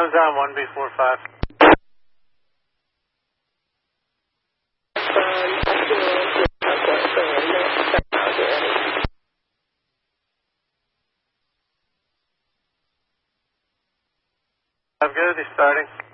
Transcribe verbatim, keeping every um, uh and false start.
Sounds on one B four five. I'm good, he's starting.